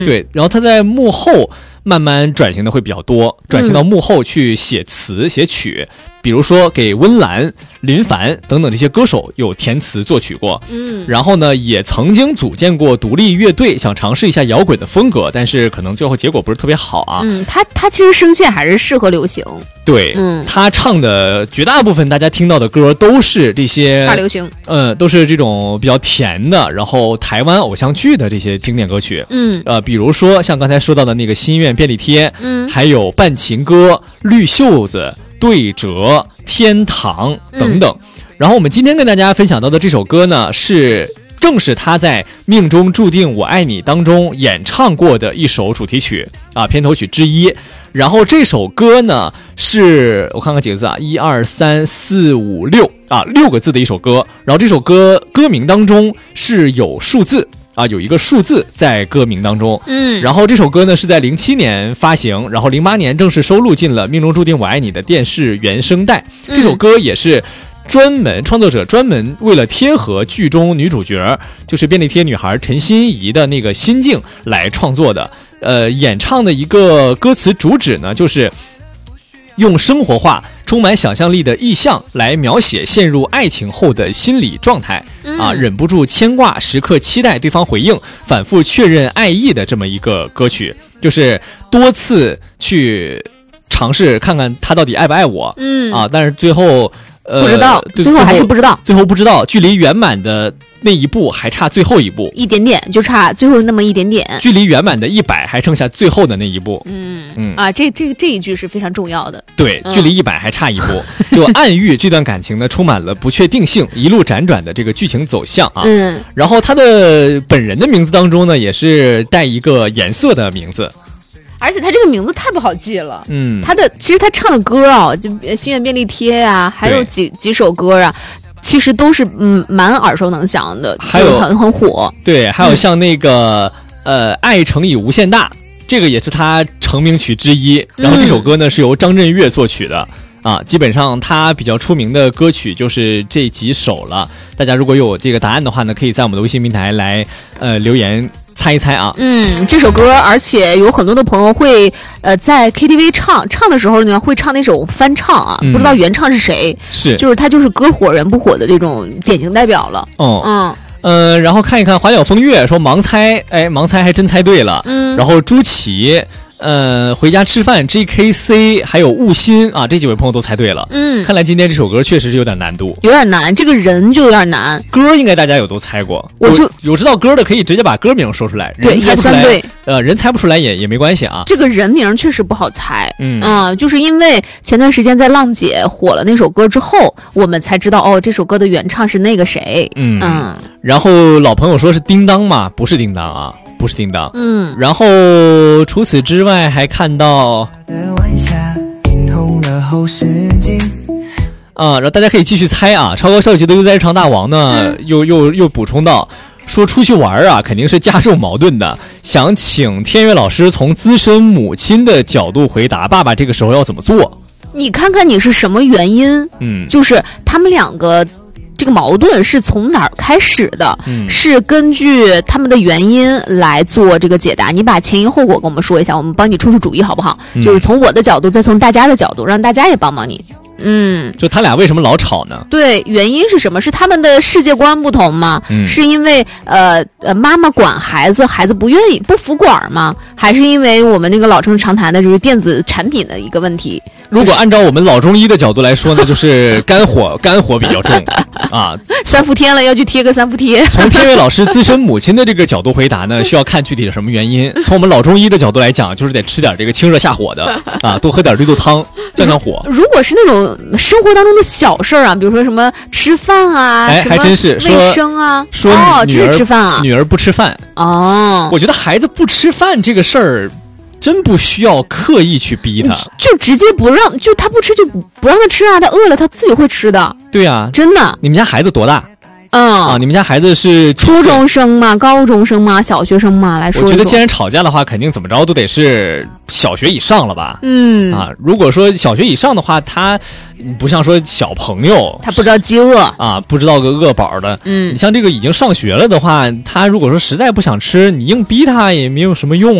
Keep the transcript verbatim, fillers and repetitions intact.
对，然后他在幕后慢慢转型的会比较多，转型到幕后去写词、嗯、写曲，比如说给温岚、林凡等等这些歌手有填词作曲过。嗯，然后呢，也曾经组建过独立乐队，想尝试一下摇滚的风格，但是可能最后结果不是特别好啊。 嗯，他他其实声线还是适合流行。 对，嗯，他唱的绝大部分大家听到的歌都是这些大流行， 嗯，都是这种比较甜的，然后台湾偶像剧的这些经典歌曲。嗯，呃，比如说像刚才说到的那个心愿便利贴，嗯，还有伴情歌、绿袖子、对折、天堂等等。嗯，然后我们今天跟大家分享到的这首歌呢，是正是他在《命中注定我爱你》当中演唱过的一首主题曲啊，片头曲之一。然后这首歌呢，是我看看几个字啊，一二三四五六啊，六个字的一首歌。然后这首歌歌名当中是有数字啊，有一个数字在歌名当中。嗯，然后这首歌呢是在零七年发行，然后零八年正式收录进了《命中注定我爱你》的电视原声带。这首歌也是专门创作者专门为了贴合剧中女主角就是便利贴女孩陈心怡的那个心境来创作的。呃，演唱的一个歌词主旨呢，就是用生活化、充满想象力的意象来描写陷入爱情后的心理状态，嗯、啊，忍不住牵挂，时刻期待对方回应，反复确认爱意的这么一个歌曲，就是多次去尝试看看他到底爱不爱我，嗯啊，但是最后。呃， 不知道，最后还是不知道， 最后不知道，距离圆满的那一步还差最后一步， 一点点，就差最后那么一点点， 距离圆满的一百还剩下最后的那一步。 嗯嗯啊，这这这一句是非常重要的。 对， 嗯、 距离一百还差一步，就暗喻这段感情呢充满了不确定性，一路辗转的这个剧情走向啊。嗯，然后他的本人的名字当中呢，也是带一个颜色的名字。 而且他这个名字太不好记了，嗯，他的其实他唱的歌啊，就心愿便利贴呀、啊，还有几几首歌啊，其实都是嗯蛮耳熟能详的， 还有很很火。 对，还有像那个、嗯、呃，爱乘以无限大，这个也是他成名曲之一。然后这首歌呢、嗯、是由张震岳作曲的。啊，基本上他比较出名的歌曲就是这几首了。大家如果有这个答案的话呢，可以在我们的微信平台来呃留言猜一猜啊。 嗯，这首歌，而且有很多的朋友会呃在 K T V 唱，唱的时候呢会唱那首翻唱啊，嗯、不知道原唱是谁， 是就是他就是歌火人不火的这种典型代表了。 哦，嗯。呃，然后看一看华晓风月说盲猜，哎，盲猜还真猜对了。嗯，然后朱琪。呃，回家吃饭 J K C 还有悟心啊，这几位朋友都猜对了。嗯，看来今天这首歌确实是有点难度， 有点难，这个人就有点难。 歌应该大家有都猜过， 我就 有, 有知道歌的可以直接把歌名说出来， 对， 人猜不出来， 也算对。 呃，人猜不出来也也没关系啊。 这个人名确实不好猜，嗯啊、呃，就是因为前段时间在浪姐火了那首歌之后，我们才知道哦，这首歌的原唱是那个谁。嗯嗯， 然后老朋友说是叮当嘛，不是叮当啊。不是叮当，嗯，然后除此之外还看到，啊，然后大家可以继续猜啊。超高校级的优在日常大王呢，嗯、又又又补充到，说出去玩啊，肯定是加重矛盾的。想请天悦老师从资深母亲的角度回答，爸爸这个时候要怎么做？ 你看看你是什么原因？嗯，就是他们两个。这个矛盾是从哪儿开始的、嗯、是根据他们的原因来做这个解答，你把前因后果跟我们说一下，我们帮你出出主意好不好、嗯、就是从我的角度再从大家的角度，让大家也帮帮你。嗯， 就他俩为什么老吵呢？ 对，原因是什么？是他们的世界观不同吗？嗯，是因为呃呃妈妈管孩子，孩子不愿意不服管吗？还是因为我们那个老生常谈的就是电子产品的一个问题？ 如果按照我们老中医的角度来说呢，就是肝火肝火比较重啊， 三伏天了要去贴个三伏贴。 从天悦老师资深母亲的这个角度回答呢，需要看具体的什么原因。从我们老中医的角度来讲，就是得吃点这个清热下火的啊，多喝点绿豆汤降降火。 如果是那种生活当中的小事儿啊，比如说什么吃饭啊， 哎，还真是卫生啊， 说哦， 女儿、 这是吃饭啊， 女儿不吃饭哦。 我觉得孩子不吃饭这个事儿，真不需要刻意去逼他， 就直接不让，就他不吃就不让他吃啊，他饿了他自己会吃的。 对啊， 真的。 你们家孩子多大？ 嗯啊，你们家孩子是初中生吗？高中生吗？小学生吗？来说一说。 我觉得既然吵架的话，肯定怎么着都得是小学以上了吧？ 嗯啊，如果说小学以上的话，他不像说小朋友， 他不知道饥饿啊，不知道个饿饱的。 嗯， 你像这个已经上学了的话，他如果说实在不想吃，你硬逼他也没有什么用。